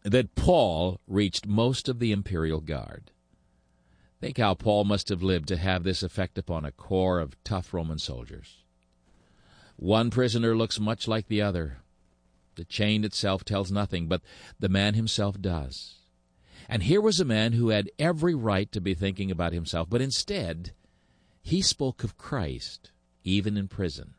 that Paul reached most of the imperial guard. Think how Paul must have lived to have this effect upon a corps of tough Roman soldiers. One prisoner looks much like the other. The chain itself tells nothing, but the man himself does. And here was a man who had every right to be thinking about himself, but instead he spoke of Christ, even in prison.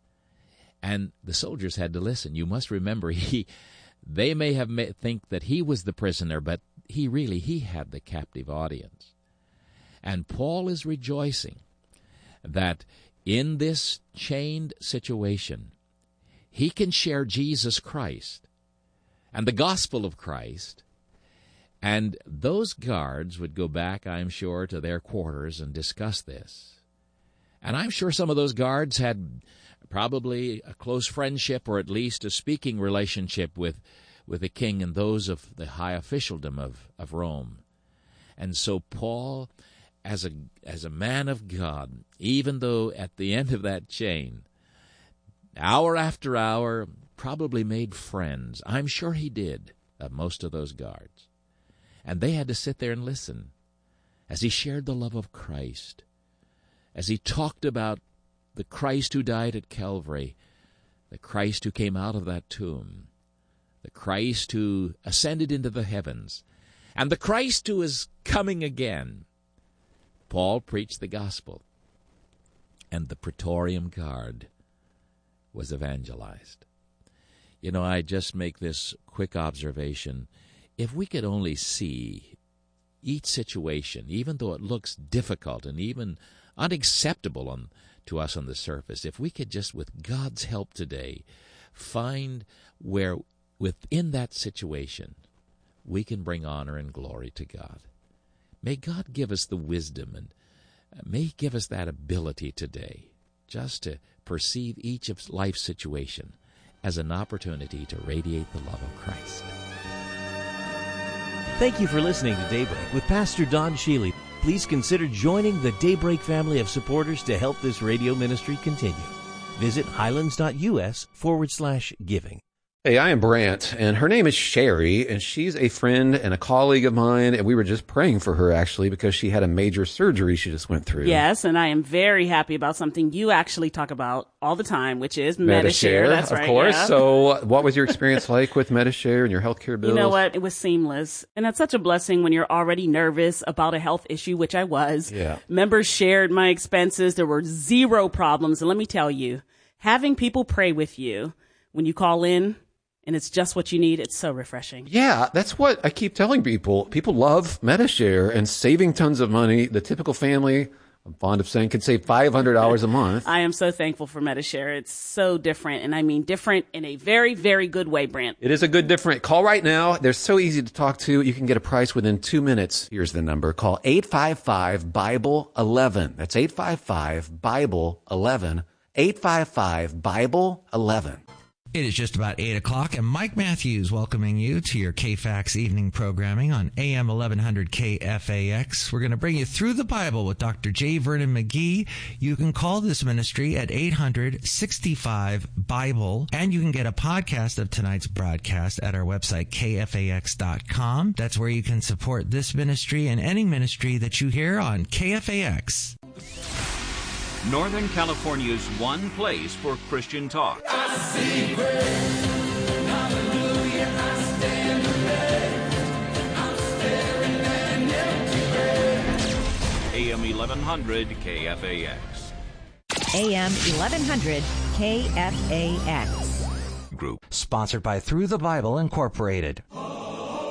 And the soldiers had to listen. You must remember, they may have think that he was the prisoner, but he had the captive audience. And Paul is rejoicing that in this chained situation, he can share Jesus Christ and the gospel of Christ. And those guards would go back, I'm sure, to their quarters and discuss this. And I'm sure some of those guards had probably a close friendship or at least a speaking relationship with the king and those of the high officialdom of Rome. And so Paul, as a man of God, even though at the end of that chain, hour after hour, probably made friends. I'm sure he did, of most of those guards. And they had to sit there and listen as he shared the love of Christ, as he talked about the Christ who died at Calvary, the Christ who came out of that tomb, the Christ who ascended into the heavens, and the Christ who is coming again. Paul preached the gospel, and the Praetorian Guard was evangelized. You know, I just make this quick observation. If we could only see each situation, even though it looks difficult and even unacceptable to us on the surface, if we could just, with God's help today, find where within that situation we can bring honor and glory to God. May God give us the wisdom and may He give us that ability today just to perceive each of life's situation as an opportunity to radiate the love of Christ. Thank you for listening to Daybreak with Pastor Don Shealy. Please consider joining the Daybreak family of supporters to help this radio ministry continue. Visit highlands.us/giving. Hey, I am Brant, and her name is Sherry, and she's a friend and a colleague of mine, and we were just praying for her, actually, because she had a major surgery she just went through. Yes, and I am very happy about something you actually talk about all the time, which is Medi-Share. That's right. Of course. Yeah. So what was your experience like with Medi-Share and your healthcare bills? You know what? It was seamless. And that's such a blessing when you're already nervous about a health issue, which I was. Yeah. Members shared my expenses. There were zero problems. And let me tell you, having people pray with you when you call in, and it's just what you need, it's so refreshing. Yeah, that's what I keep telling people. People love Medi-Share and saving tons of money. The typical family, I'm fond of saying, can save $500 a month. I am so thankful for Medi-Share. It's so different, and I mean different in a very, very good way, Brent. It is a good different. Call right now. They're so easy to talk to. You can get a price within 2 minutes. Here's the number. Call 855-BIBLE-11. That's 855-BIBLE-11. 855-BIBLE-11. It is just about 8 o'clock, and Mike Matthews welcoming you to your KFAX evening programming on AM 1100 KFAX. We're going to bring you through the Bible with Dr. J. Vernon McGee. You can call this ministry at 800-65-BIBLE, and you can get a podcast of tonight's broadcast at our website, KFAX.com. That's where you can support this ministry and any ministry that you hear on KFAX. Northern California's one place for Christian talk. I see grace, hallelujah, I stand amazed. I'm staring at an empty grave. AM 1100 KFAX. AM 1100 KFAX. Group. Sponsored by Through the Bible Incorporated.